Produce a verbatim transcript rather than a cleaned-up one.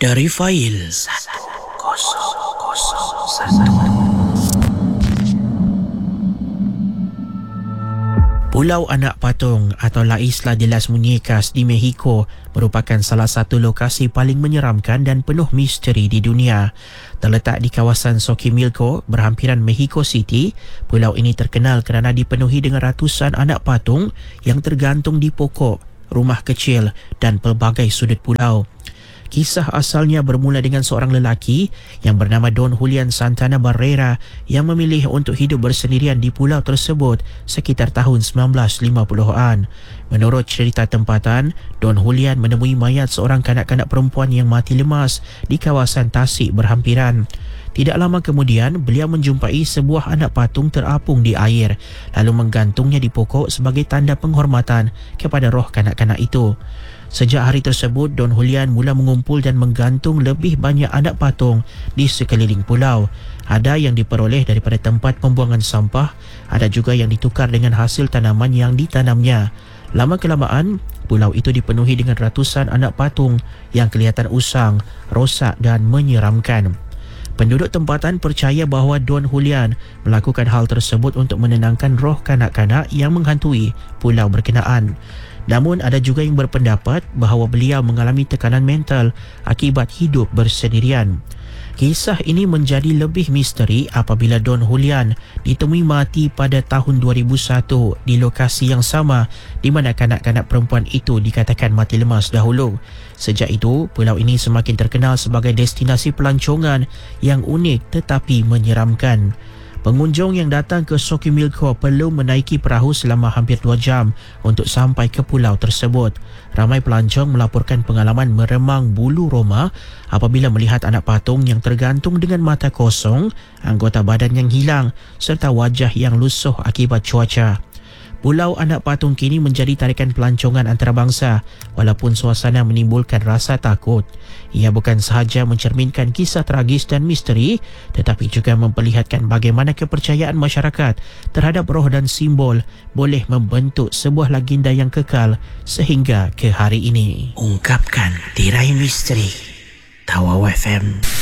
dari fail satu kosong kosong satu. Pulau Anak Patung atau La Isla de las Muñecas di Mexico merupakan salah satu lokasi paling menyeramkan dan penuh misteri di dunia. Terletak di kawasan Xochimilco, berhampiran Mexico City, pulau ini terkenal kerana dipenuhi dengan ratusan anak patung yang tergantung di pokok, rumah kecil dan pelbagai sudut pulau. Kisah asalnya bermula dengan seorang lelaki yang bernama Don Julian Santana Barrera yang memilih untuk hidup bersendirian di pulau tersebut sekitar tahun sembilan belas lima puluhan. Menurut cerita tempatan, Don Julian menemui mayat seorang kanak-kanak perempuan yang mati lemas di kawasan tasik berhampiran. Tidak lama kemudian, beliau menjumpai sebuah anak patung terapung di air lalu menggantungnya di pokok sebagai tanda penghormatan kepada roh kanak-kanak itu. Sejak hari tersebut, Don Julian mula mengumpul dan menggantung lebih banyak anak patung di sekeliling pulau. Ada yang diperoleh daripada tempat pembuangan sampah, ada juga yang ditukar dengan hasil tanaman yang ditanamnya. Lama-kelamaan, pulau itu dipenuhi dengan ratusan anak patung yang kelihatan usang, rosak dan menyeramkan. Penduduk tempatan percaya bahawa Don Julian melakukan hal tersebut untuk menenangkan roh kanak-kanak yang menghantui pulau berkenaan. Namun ada juga yang berpendapat bahawa beliau mengalami tekanan mental akibat hidup bersendirian. Kisah ini menjadi lebih misteri apabila Don Julian ditemui mati pada tahun dua ribu satu di lokasi yang sama di mana kanak-kanak perempuan itu dikatakan mati lemas dahulu. Sejak itu, pulau ini semakin terkenal sebagai destinasi pelancongan yang unik tetapi menyeramkan. Pengunjung yang datang ke Xochimilco perlu menaiki perahu selama hampir dua jam untuk sampai ke pulau tersebut. Ramai pelancong melaporkan pengalaman meremang bulu roma apabila melihat anak patung yang tergantung dengan mata kosong, anggota badan yang hilang serta wajah yang lusuh akibat cuaca. Pulau Anak Patung kini menjadi tarikan pelancongan antarabangsa walaupun suasana menimbulkan rasa takut. Ia bukan sahaja mencerminkan kisah tragis dan misteri tetapi juga memperlihatkan bagaimana kepercayaan masyarakat terhadap roh dan simbol boleh membentuk sebuah legenda yang kekal sehingga ke hari ini. Ungkapkan tirai misteri Tawau F M.